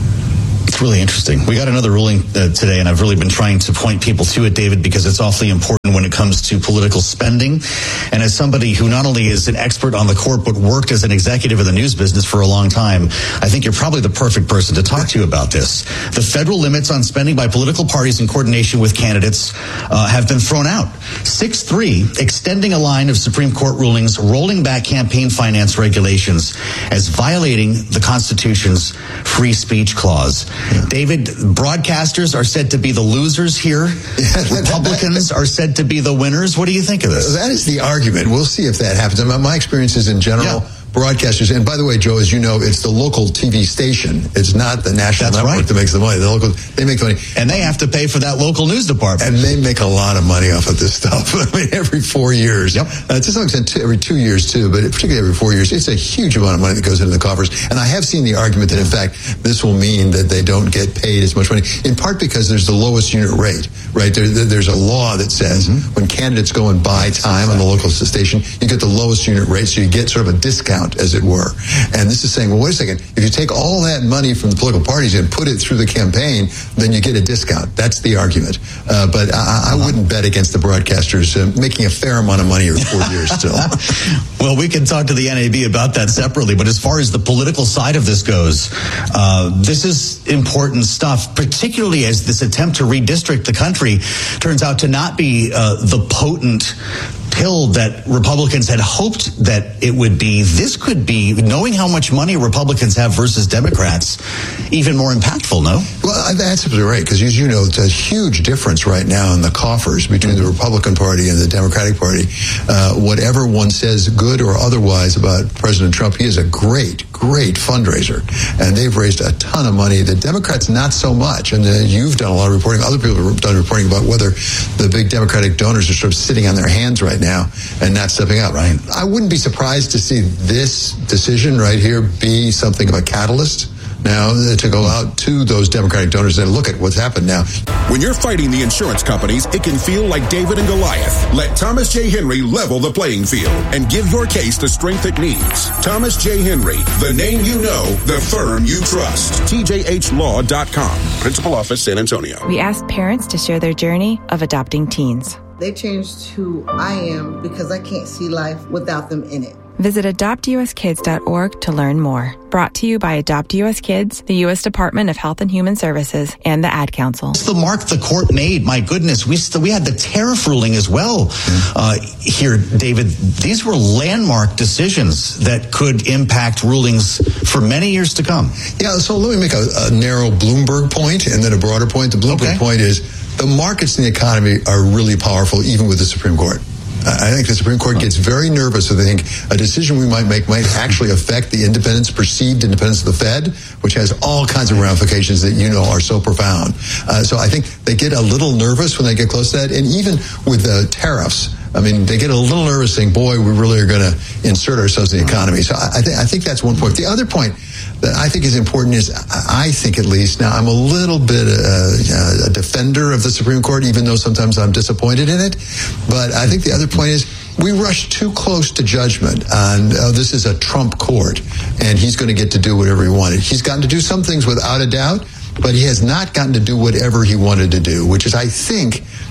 It's really interesting. We got another ruling uh, today, and I've really been trying to point people to it, David, because it's awfully important when it comes to political spending. And as somebody who not only is an expert on the court, but worked as an executive in the news business for a long time, I think you're probably the perfect person to talk to you about this. The federal limits on spending by political parties in coordination with candidates uh, have been thrown out. six three, extending a line of Supreme Court rulings, rolling back campaign finance regulations as violating the Constitution's free speech clause. Yeah. David, broadcasters are said to be the losers here. Yeah, Republicans are said to be the winners. What do you think of this? That is the argument. We'll see if that happens. My experiences in general, yeah. broadcasters, and by the way, Joe, as you know, it's the local T V station. It's not the national That's network right. that makes the money. The local, they make the money. And they have to pay for that local news department. And they make a lot of money off of this stuff. I mean, every four years. Yep. Uh, to some extent, every two years, too, but particularly every four years. It's a huge amount of money that goes into the coffers. And I have seen the argument that, in fact, this will mean that they don't get paid as much money, in part because there's the lowest unit rate, right? There, there's a law that says mm-hmm. when candidates go and buy time on the local station, you get the lowest unit rate, so you get sort of a discount, as it were. And this is saying, well, wait a second, if you take all that money from the political parties and put it through the campaign, then you get a discount. That's the argument. Uh, but I, I wouldn't bet against the broadcasters uh, making a fair amount of money every four years still. Well, we can talk to the N A B about that separately, but as far as the political side of this goes, uh, this is important stuff, particularly as this attempt to redistrict the country turns out to not be uh, the potent pill that Republicans had hoped that it would be. This could be, knowing how much money Republicans have versus Democrats, even more impactful, no? Well, that's absolutely right, because as you know, it's a huge difference right now in the coffers between the Republican Party and the Democratic Party. Uh, whatever one says, good or otherwise, about President Trump, he is a great, great fundraiser, and they've raised a ton of money. The Democrats, not so much, and uh, you've done a lot of reporting. Other people have done reporting about whether the big Democratic donors are sort of sitting on their hands right now and not stepping up. Right. I wouldn't be surprised to see this decision right here be something of a catalyst now to go out to those Democratic donors and look at what's happened now. When you're fighting the insurance companies, it can feel like David and Goliath. Let Thomas J. Henry level the playing field and give your case the strength it needs. Thomas J. Henry, the name you know, the firm you trust. T J H law dot com. Principal Office, San Antonio. We asked parents to share their journey of adopting teens. They changed who I am because I can't see life without them in it. Visit adopt u s kids dot org to learn more. Brought to you by Adopt U S Kids, the U S Department of Health and Human Services, and the Ad Council. It's the mark the court made. My goodness, we st- we had the tariff ruling as well uh, here, David. These were landmark decisions that could impact rulings for many years to come. Yeah, so let me make a, a narrow Bloomberg point and then a broader point. The Bloomberg Okay. point is the markets in the economy are really powerful, even with the Supreme Court. I think the Supreme Court gets very nervous if they think a decision we might make might actually affect the independence, perceived independence of the Fed, which has all kinds of ramifications that you know are so profound. Uh, so I think they get a little nervous when they get close to that. And even with the tariffs, I mean, they get a little nervous saying, boy, we really are going to insert ourselves in the economy. So I, I, th- I think that's one point. The other point that I think is important is, I think at least, now I'm a little bit uh, a defender of the Supreme Court, even though sometimes I'm disappointed in it. But I think the other point is we rush too close to judgment on, oh, this is a Trump court, and he's going to get to do whatever he wanted. He's gotten to do some things without a doubt, but he has not gotten to do whatever he wanted to do, which is, I think,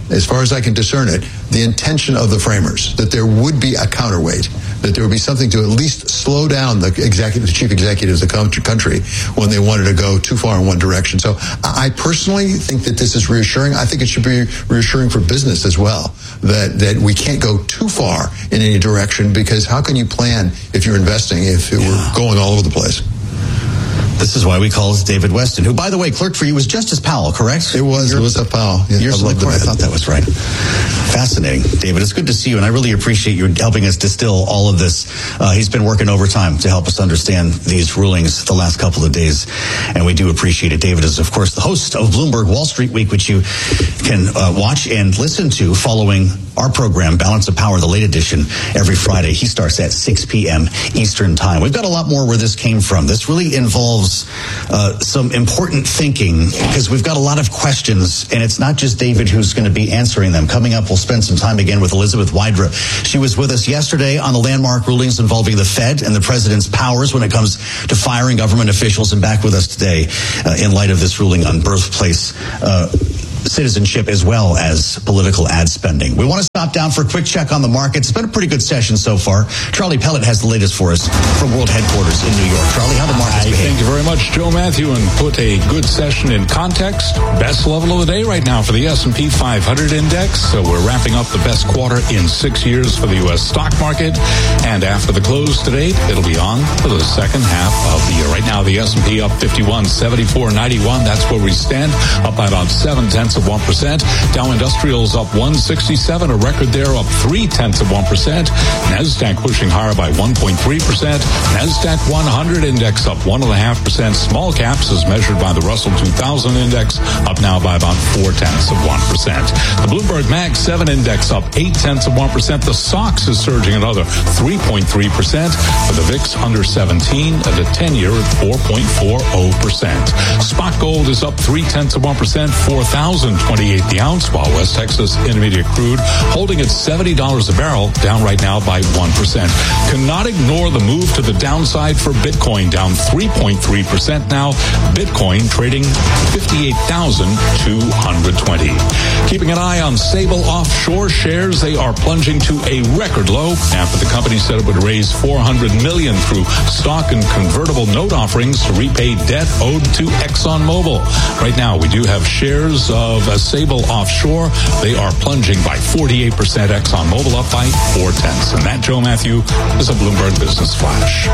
as far as I can discern it, the intention of the framers, that there would be a counterweight, that there would be something to at least slow down the executive, the chief executives of the country when they wanted to go too far in one direction. So I personally think that this is reassuring. I think it should be reassuring for business as well, that, that we can't go too far in any direction, because how can you plan if you're investing if it were going all over the place? This is why we call us David Weston, who, by the way, clerked for you was Justice Powell, correct? It was. It was a Powell. Yeah, You're I, I thought that was right. Fascinating. David, it's good to see you, and I really appreciate you helping us distill all of this. Uh, he's been working overtime to help us understand these rulings the last couple of days, and we do appreciate it. David is, of course, the host of Bloomberg Wall Street Week, which you can uh, watch and listen to following our program, Balance of Power, the late edition, every Friday. He starts at six p.m. Eastern Time. We've got a lot more where this came from. This really involves uh, some important thinking, because we've got a lot of questions, and it's not just David who's going to be answering them. Coming up, we'll spend some time again with Elizabeth Wydra. She was with us yesterday on the landmark rulings involving the Fed and the president's powers when it comes to firing government officials, and back with us today uh, in light of this ruling on birthplace uh citizenship as well as political ad spending. We want to stop down for a quick check on the markets. It's been a pretty good session so far. Charlie Pellet has the latest for us from World Headquarters in New York. Charlie, how the markets behave? Thank you very much, Joe Matthew, and put a good session in context. Best level of the day right now for the S and P five hundred index. So we're wrapping up the best quarter in six years for the U S stock market. And after the close today, it'll be on for the second half of the year. Right now, the S and P up fifty-one, seventy-four ninety-one. That's where we stand, up by about seven tenths of one percent. Dow Industrials up one sixty-seven, a record there, up three tenths of one percent. Nasdaq pushing higher by one point three percent. Nasdaq one hundred index up one point five percent. Small caps, as measured by the Russell two thousand index, up now by about four tenths of one percent. The Bloomberg Mag seven index up eight tenths of one percent. The S O X is surging another three point three percent. For the V I X under seventeen, and the ten-year at four point four zero percent. Spot gold is up three tenths of one percent, four thousand twenty-eight the ounce, while West Texas Intermediate crude holding at seventy dollars a barrel, down right now by one percent. Cannot ignore the move to the downside for Bitcoin, down three point three percent now. Bitcoin trading fifty-eight thousand two hundred twenty. Keeping an eye on Sable Offshore shares, they are plunging to a record low after the company said it would raise four hundred million dollars through stock and convertible note offerings to repay debt owed to ExxonMobil. Right now, we do have shares of uh, Sable Offshore. They are plunging by forty-eight percent. ExxonMobil up by four tenths. And that, Joe Matthew, is a Bloomberg Business Flash.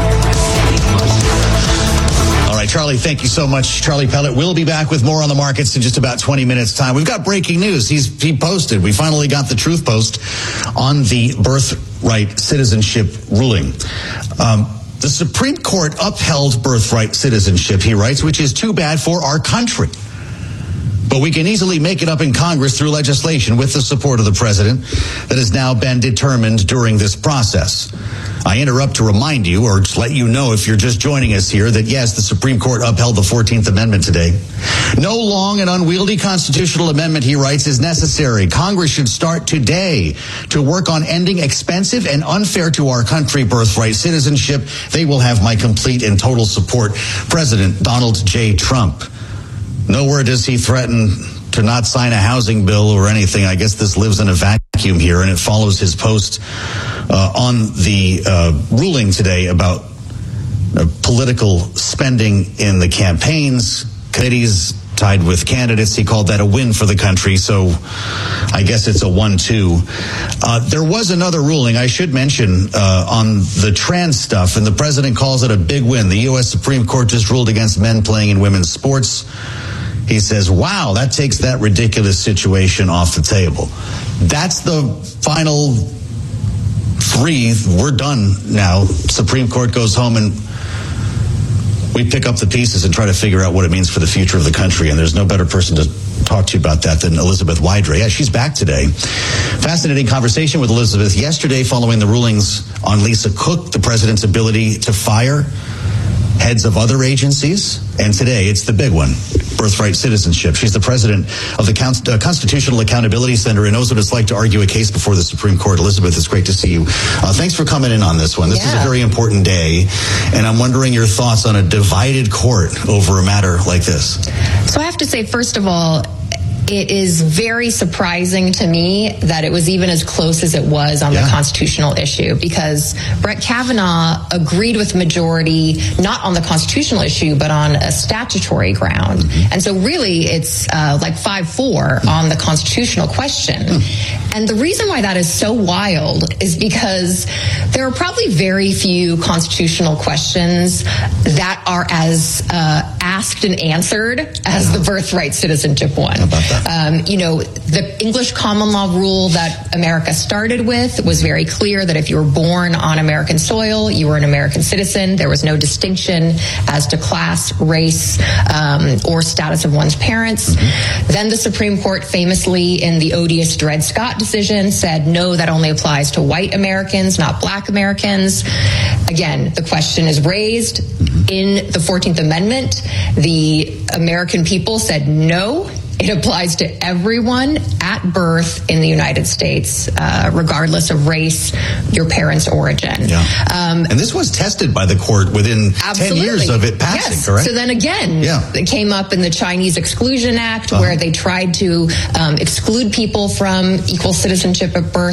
All right, Charlie, thank you so much. Charlie Pellet will be back with more on the markets in just about twenty minutes' time. We've got breaking news. He's he posted. We finally got the truth post on the birthright citizenship ruling. Um, the Supreme Court upheld birthright citizenship, he writes, which is too bad for our country. But we can easily make it up in Congress through legislation with the support of the president that has now been determined during this process. I interrupt to remind you, or just let you know if you're just joining us here, that yes, the Supreme Court upheld the fourteenth Amendment today. No long and unwieldy constitutional amendment, he writes, is necessary. Congress should start today to work on ending expensive and unfair to our country birthright citizenship. They will have my complete and total support. President Donald J. Trump. Nowhere does he threaten to not sign a housing bill or anything. I guess this lives in a vacuum here, and it follows his post uh, on the uh, ruling today about uh, political spending in the campaigns, committees tied with candidates. He called that a win for the country, so I guess it's a one two. Uh, there was another ruling I should mention uh, on the trans stuff, and the president calls it a big win. The U S Supreme Court just ruled against men playing in women's sports. He says, wow, that takes that ridiculous situation off the table. That's the final three. We're done now. Supreme Court goes home and we pick up the pieces and try to figure out what it means for the future of the country. And there's no better person to talk to you about that than Elizabeth Wydra. Yeah, she's back today. Fascinating conversation with Elizabeth yesterday following the rulings on Lisa Cook, the president's ability to fire heads of other agencies. And today, it's the big one, birthright citizenship. She's the president of the uh, Constitutional Accountability Center and knows what it's like to argue a case before the Supreme Court. Elizabeth, it's great to see you. Uh, thanks for coming in on this one. This yeah. is a very important day, and I'm wondering your thoughts on a divided court over a matter like this. So I have to say, first of all, it is very surprising to me that it was even as close as it was on yeah. the constitutional issue, because Brett Kavanaugh agreed with the majority, not on the constitutional issue, but on a statutory ground. Mm-hmm. And so really it's uh, like five four mm-hmm. on the constitutional question. Mm-hmm. And the reason why that is so wild is because there are probably very few constitutional questions that are as uh, asked and answered as the birthright citizenship one. How about that? Um, you know, the English common law rule that America started with was very clear that if you were born on American soil, you were an American citizen. There was no distinction as to class, race, um, or status of one's parents. Mm-hmm. Then the Supreme Court famously, in the odious Dred Scott decision, said, no, that only applies to white Americans, not black Americans. Again, the question is raised mm-hmm. in the fourteenth Amendment. The American people said no. It applies to everyone at birth in the United States, uh, regardless of race, your parents' origin. Yeah. Um, and this was tested by the court within absolutely. ten years of it passing, yes. correct? So then again, yeah. it came up in the Chinese Exclusion Act, uh-huh. where they tried to um, exclude people from equal citizenship at birth.